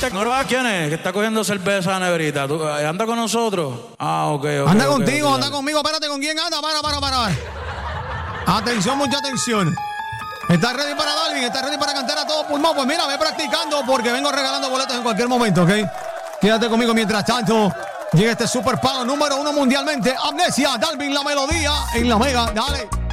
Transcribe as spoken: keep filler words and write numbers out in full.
este... ¿No sabes quién es? Que está cogiendo cerveza negrita. ¿Tú, eh, ¿Anda con nosotros? Ah, ok, ok. Anda okay, contigo, okay, anda okay. conmigo. Espérate, ¿con quién anda? Para, para, para. Atención, mucha atención. ¿Estás ready para Dalvin? ¿Estás ready para cantar a todo pulmón? Pues mira, ve practicando porque vengo regalando boletos en cualquier momento, ¿ok? Quédate conmigo mientras tanto. Llega este super palo número uno mundialmente. Amnesia, Dalvin, la melodía en la mega. Dale.